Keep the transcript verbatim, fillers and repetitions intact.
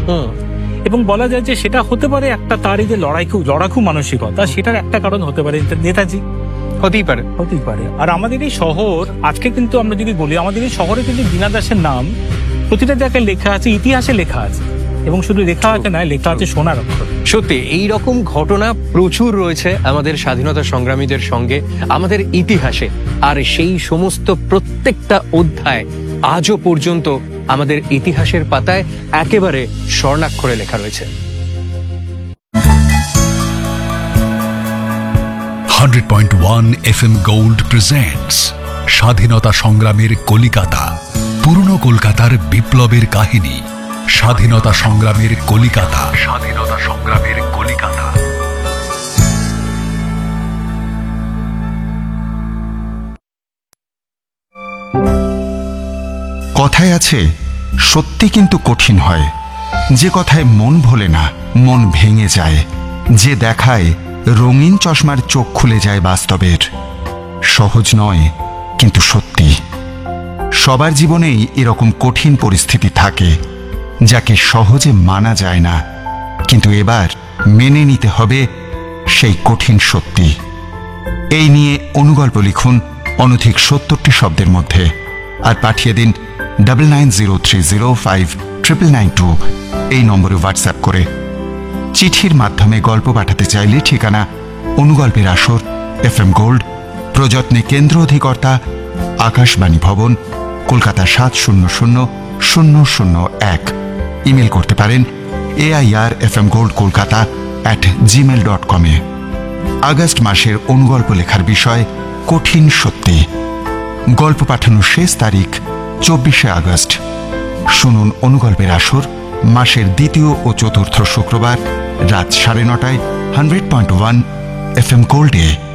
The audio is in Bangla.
এবং বলা যায় যে সেটা হতে পারে একটা তারই যে লড়াইকু লড়াকু মানসিকতা, সেটার একটা কারণ হতে পারে নেতাজি, হতেই পারে হতেই পারে। আর আমাদের এই শহর আজকে কিন্তু আমরা যদি বলি, আমাদের এই শহরে কিন্তু বীণা দাসের নাম প্রতিটা জায়গায় লেখা আছে, ইতিহাসে লেখা আছে, এবং শুধু লেখা আছে নয়, লেখা আছে সোনার অক্ষর। সত্যি এই রকম ঘটনা প্রচুর রয়েছে আমাদের স্বাধীনতা সংগ্রামীদের সঙ্গে আমাদের ইতিহাসে, আর সেই সমস্ত প্রত্যেকটা অধ্যায় আজও পর্যন্ত আমাদের ইতিহাসের পাতায় একেবারে স্বর্ণাক্ষরে লেখা রয়েছে। Hundred point one F M gold presents স্বাধীনতা সংগ্রামের কলিকাতা, পুরনো কলকাতার বিপ্লবের কাহিনী। স্বাধীনতা সংগ্রামের কলিকাতা, স্বাধীনতা সংগ্রামের কলিকাতা। কথায় আছে, সত্যি কিন্তু কঠিন হয়। যে কথায় মন ভোলে না, মন ভেঙে যায়। যে দেখায় রঙিন চশমার চোখ খুলে যায় বাস্তবের। সহজ নয়, কিন্তু সত্যি। সবার জীবনেই এরকম কঠিন পরিস্থিতি থাকে, যাকে সহজে মানা যায় না, কিন্তু এবার মেনে নিতে হবে সেই কঠিন সত্যি। এই নিয়ে অনুগল্প লিখুন অনধিক সত্তরটি শব্দের মধ্যে, আর পাঠিয়ে দিন double nine zero three zero five triple nine two এই নম্বরে হোয়াটসঅ্যাপ করে। চিঠির মাধ্যমে গল্প পাঠাতে চাইলে ঠিকানা অনুগল্পের আসর, এফ এম গোল্ড, প্রযত্নে কেন্দ্র অধিকর্তা, আকাশবাণী ভবন, কলকাতা সাত শূন্য শূন্য শূন্য শূন্য এক। ইমেল করতে পারেন A I R F M gold Kolkata at Gmail dot কমে। আগস্ট মাসের অনুগল্প লেখার বিষয় কঠিন সত্যি। গল্প পাঠানোর শেষ তারিখ চব্বিশে আগস্ট। শুনুন অনুগল্পের আসর মাসের দ্বিতীয় ও চতুর্থ শুক্রবার রাত সাড়ে নটায় hundred point one F M গোল্ডে।